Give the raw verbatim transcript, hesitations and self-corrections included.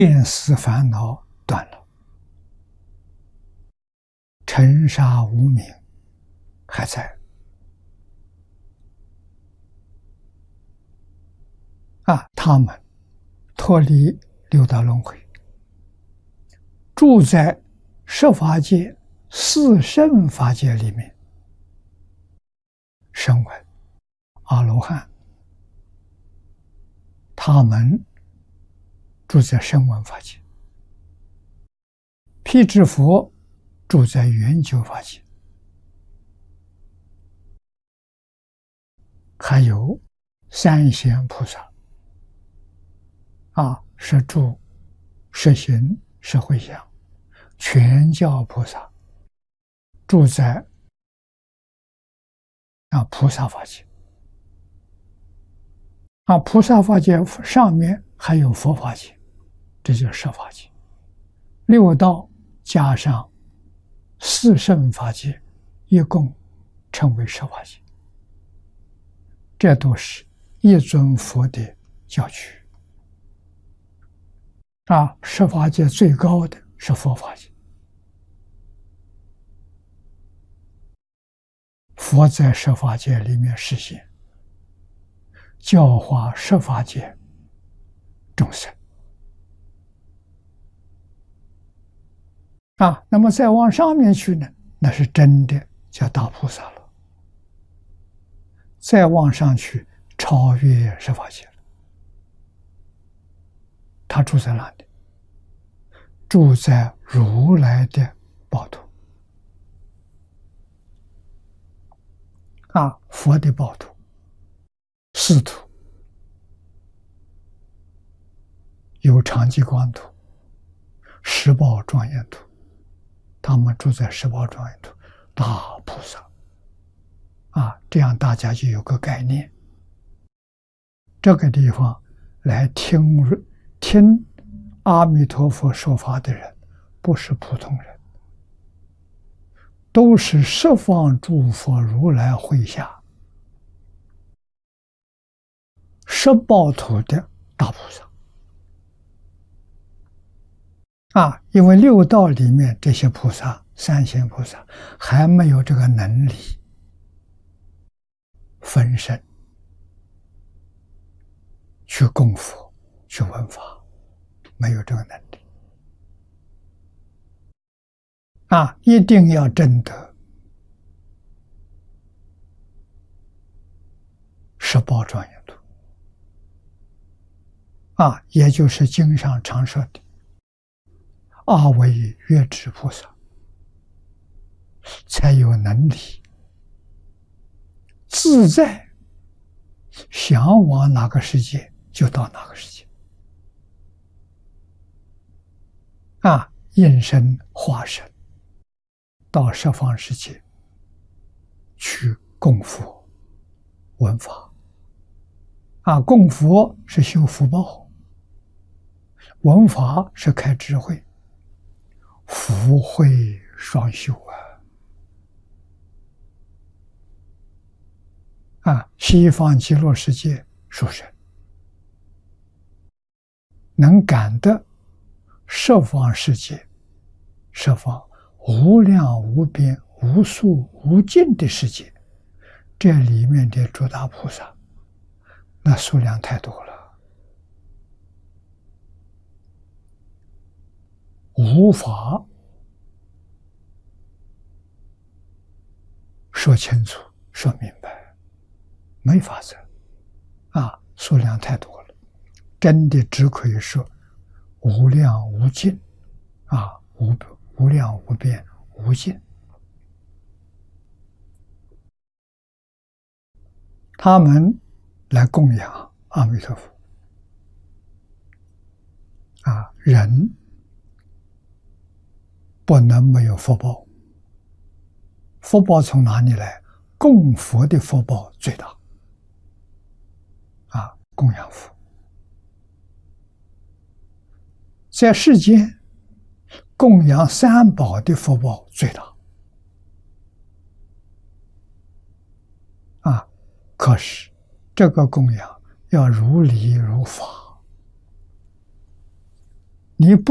见思烦恼断了，尘沙无明还在啊，他们脱离六道轮回，住在十法界、四圣法界里面，声闻、阿罗汉，他们住在声闻法界，辟支佛住在圆觉法界，还有三贤菩萨啊，是住是行是回向，全教菩萨住在啊菩萨法界啊，菩萨法界上面还有佛法界，这就是十法界。六道加上四圣法界，一共称为十法界。这都是一尊佛的教区啊，十法界最高的是佛法界，佛在十法界里面实现，教化十法界众生啊。那么再往上面去呢，那是真的叫大菩萨了。再往上去，超越十法界了。他住在哪里？住在如来的报土啊，佛的报土，四土有长吉光土、十宝庄严土，他们住在十宝庄严土，大菩萨啊，这样大家就有个概念。这个地方来听听阿弥陀佛说法的人，不是普通人，都是十方诸佛如来会下十报土的大菩萨啊。因为六道里面这些菩萨、三贤菩萨还没有这个能力分身去供佛、去闻法，没有这个能力啊！一定要证得十宝庄严土啊，也就是经上常说的阿惟越致菩萨，才有能力自在想往哪个世界就到哪个世界啊，应身化身到十方世界去供佛闻法啊。供佛是修福报，闻法是开智慧，福慧双修啊！啊，西方极乐世界殊胜，能感得十方世界、十方无量无边、无数无尽的世界，这里面的诸大菩萨，那数量太多了，无法说清楚、说明白，没法子啊，数量太多了，真的只可以说无量无尽啊，无无量无边无尽。他们来供养阿弥陀佛啊，人不能没有福报，福报从哪里来？供佛的福报最大啊，供养佛。在世间供养三宝的福报最大啊，可是这个供养要如理如法